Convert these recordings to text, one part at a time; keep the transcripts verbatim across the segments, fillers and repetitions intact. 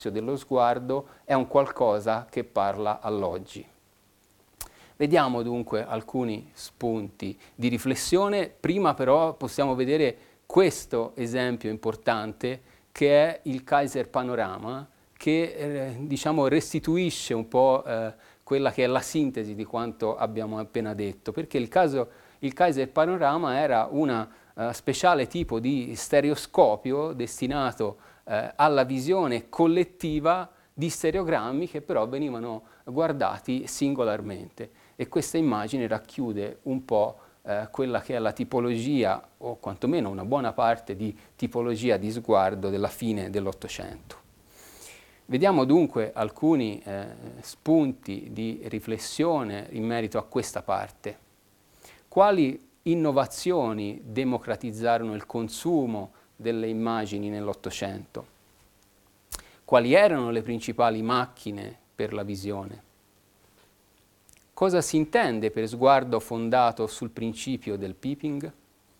dello sguardo è un qualcosa che parla all'oggi. Vediamo dunque alcuni spunti di riflessione. Prima però possiamo vedere questo esempio importante che è il Kaiser Panorama, che eh, diciamo restituisce un po' eh, quella che è la sintesi di quanto abbiamo appena detto, perché il, caso, il Kaiser Panorama era un uh, speciale tipo di stereoscopio destinato eh, alla visione collettiva di stereogrammi che però venivano guardati singolarmente, e questa immagine racchiude un po' eh, quella che è la tipologia, o quantomeno una buona parte di tipologia di sguardo della fine dell'Ottocento. Vediamo dunque alcuni eh, spunti di riflessione in merito a questa parte. Quali innovazioni democratizzarono il consumo delle immagini nell'Ottocento? Quali erano le principali macchine per la visione? Cosa si intende per sguardo fondato sul principio del peeping?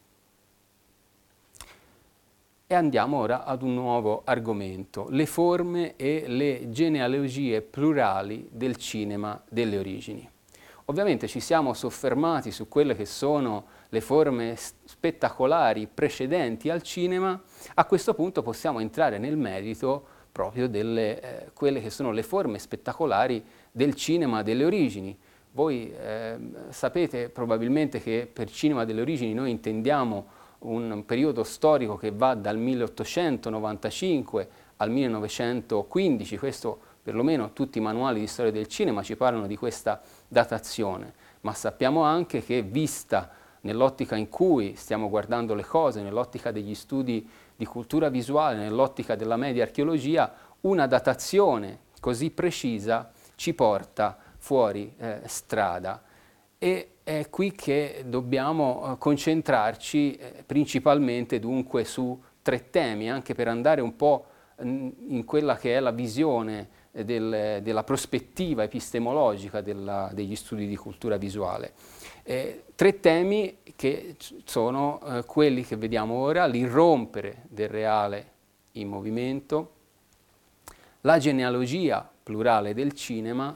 E andiamo ora ad un nuovo argomento, le forme e le genealogie plurali del cinema delle origini. Ovviamente ci siamo soffermati su quelle che sono le forme spettacolari precedenti al cinema. A questo punto possiamo entrare nel merito proprio delle eh, quelle che sono le forme spettacolari del cinema delle origini. Voi eh, sapete probabilmente che per cinema delle origini noi intendiamo un periodo storico che va dal milleottocentonovantacinque al millenovecentoquindici, questo perlomeno tutti i manuali di storia del cinema ci parlano di questa datazione, ma sappiamo anche che, vista nell'ottica in cui stiamo guardando le cose, nell'ottica degli studi di cultura visuale, nell'ottica della media archeologia, una datazione così precisa ci porta fuori eh, strada. E è qui che dobbiamo concentrarci eh, principalmente dunque su tre temi, anche per andare un po' in quella che è la visione del, della prospettiva epistemologica della, degli studi di cultura visuale. Eh, tre temi che sono eh, quelli che vediamo ora: l'irrompere del reale in movimento, la genealogia plurale del cinema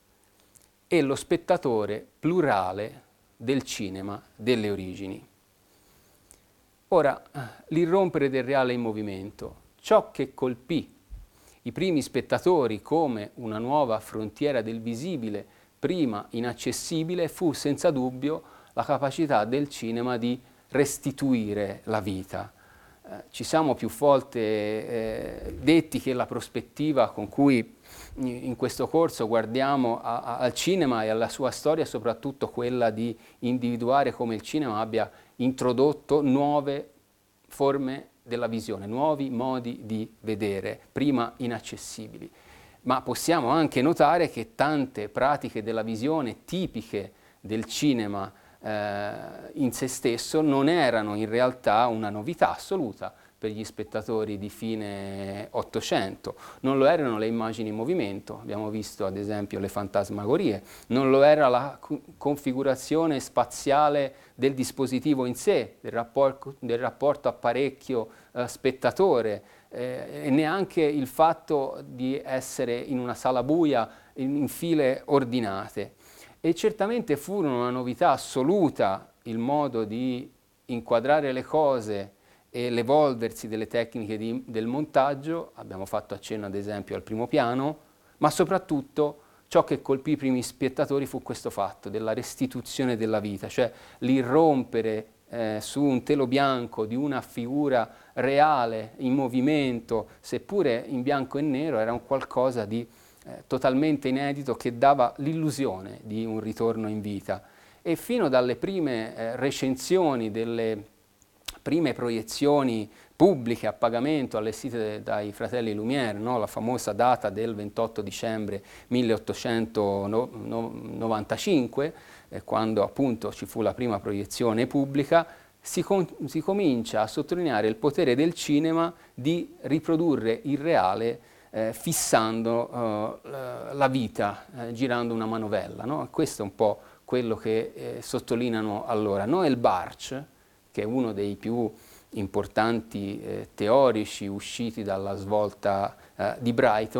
e lo spettatore plurale del cinema delle origini. Ora, l'irrompere del reale in movimento, ciò che colpì i primi spettatori come una nuova frontiera del visibile, prima inaccessibile, fu senza dubbio la capacità del cinema di restituire la vita. Eh, ci siamo più volte eh, detti che la prospettiva con cui in questo corso guardiamo a, a, al cinema e alla sua storia è soprattutto quella di individuare come il cinema abbia introdotto nuove forme della visione, nuovi modi di vedere, prima inaccessibili. Ma possiamo anche notare che tante pratiche della visione tipiche del cinema eh, in se stesso non erano in realtà una novità assoluta per gli spettatori di fine Ottocento. Non lo erano le immagini in movimento, abbiamo visto ad esempio le fantasmagorie, non lo era la configurazione spaziale del dispositivo in sé, del rapporto, del rapporto apparecchio-spettatore, eh, e neanche il fatto di essere in una sala buia in, in file ordinate. E certamente furono una novità assoluta il modo di inquadrare le cose e l'evolversi delle tecniche di, del montaggio, abbiamo fatto accenno ad esempio al primo piano, ma soprattutto ciò che colpì i primi spettatori fu questo fatto della restituzione della vita, cioè l'irrompere eh, su un telo bianco di una figura reale, in movimento, seppure in bianco e nero, era un qualcosa di eh, totalmente inedito che dava l'illusione di un ritorno in vita. E fino dalle prime eh, recensioni delle prime proiezioni pubbliche a pagamento allestite dai fratelli Lumière, no? La famosa data del ventotto dicembre milleottocentonovantacinque, eh, quando appunto ci fu la prima proiezione pubblica, si, com si comincia a sottolineare il potere del cinema di riprodurre il reale eh, fissando eh, la vita, eh, girando una manovella. No? Questo è un po' quello che eh, sottolineano allora. Noel Bartsch, che è uno dei più importanti eh, teorici usciti dalla svolta eh, di Brighton,